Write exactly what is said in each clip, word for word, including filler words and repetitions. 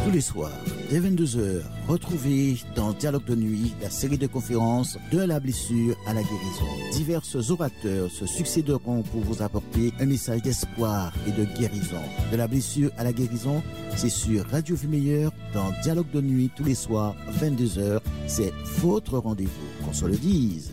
Tous les soirs, dès vingt-deux heures, retrouvez dans Dialogue de nuit la série de conférences de la blessure à la guérison. Divers orateurs se succéderont pour vous apporter un message d'espoir et de guérison. De la blessure à la guérison, c'est sur Radio Vie Meilleure dans Dialogue de nuit tous les soirs, vingt-deux heures. C'est votre rendez-vous, qu'on se le dise.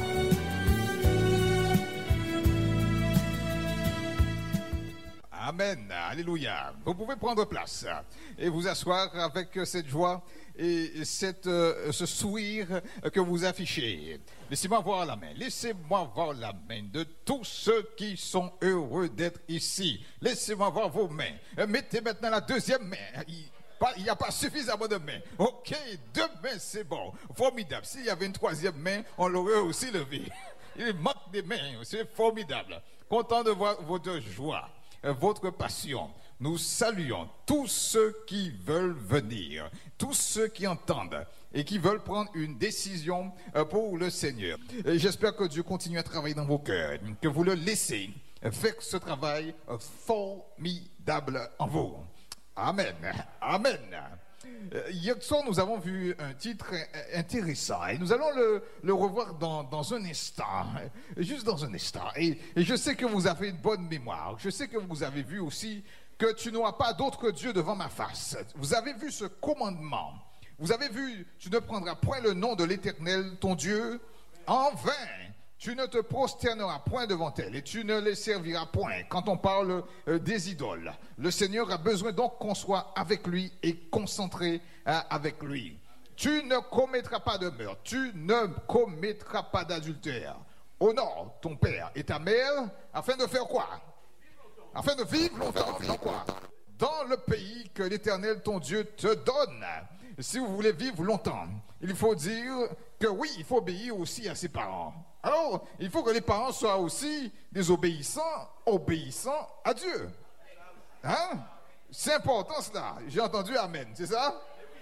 Amen, alléluia. Vous pouvez prendre place et vous asseoir avec cette joie et cette, euh, ce sourire que vous affichez. Laissez-moi voir la main, laissez-moi voir la main de tous ceux qui sont heureux d'être ici. Laissez-moi voir vos mains. Mettez maintenant la deuxième main. Il n'y a pas suffisamment de mains. Ok, deux mains, c'est bon. Formidable. S'il y avait une troisième main, on l'aurait aussi levée. Il manque des mains, c'est formidable. Content de voir votre joie, votre passion. Nous saluons tous ceux qui veulent venir, tous ceux qui entendent et qui veulent prendre une décision pour le Seigneur. Et j'espère que Dieu continue à travailler dans vos cœurs, que vous le laissez faire ce travail formidable en vous. Amen. Amen. Hier soir, nous avons vu un titre intéressant et nous allons le, le revoir dans, dans un instant, juste dans un instant. Et, et je sais que vous avez une bonne mémoire. Je sais que vous avez vu aussi que tu n'auras pas d'autre Dieu devant ma face. Vous avez vu ce commandement. Vous avez vu, tu ne prendras point le nom de l'Éternel, ton Dieu, en vain. Tu ne te prosterneras point devant elle et tu ne les serviras point. Quand on parle euh, des idoles, le Seigneur a besoin donc qu'on soit avec lui et concentré euh, avec lui. Tu ne commettras pas de meurtre, tu ne commettras pas d'adultère. Honore ton père et ta mère afin de faire quoi? Afin de vivre longtemps, dans quoi? Dans le pays que l'Éternel ton Dieu te donne. Si vous voulez vivre longtemps, il faut dire que oui, il faut obéir aussi à ses parents. Alors, il faut que les parents soient aussi des obéissants, obéissants à Dieu. Hein? C'est important cela. J'ai entendu Amen, c'est ça?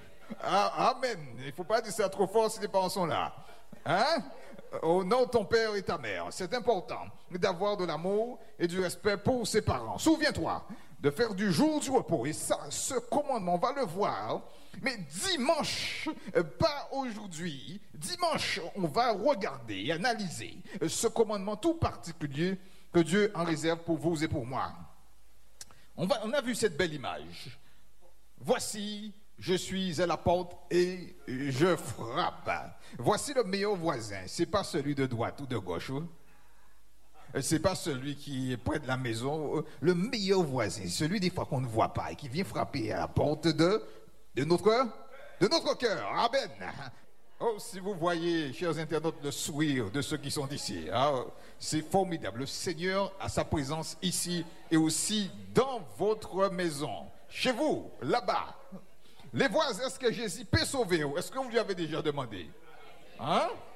Ah, Amen. Il ne faut pas dire ça trop fort si les parents sont là. Hein? Honore ton père et ta mère. C'est important d'avoir de l'amour et du respect pour ses parents. Souviens-toi de faire du jour du repos. Et ça, ce commandement, on va le voir. Mais dimanche, pas aujourd'hui, dimanche, on va regarder et analyser ce commandement tout particulier que Dieu en réserve pour vous et pour moi. On, va, on a vu cette belle image. Voici, je suis à la porte et je frappe. Voici le meilleur voisin. Ce n'est pas celui de droite ou de gauche. Ce n'est pas celui qui est près de la maison. Le meilleur voisin, celui des fois qu'on ne voit pas et qui vient frapper à la porte de... De notre, de notre cœur. Amen. Oh, si vous voyez, chers internautes, le sourire de ceux qui sont ici, hein, c'est formidable. Le Seigneur a sa présence ici et aussi dans votre maison. Chez vous, là-bas. Les voisins, est-ce que Jésus peut sauver? Est-ce que vous lui avez déjà demandé? Hein?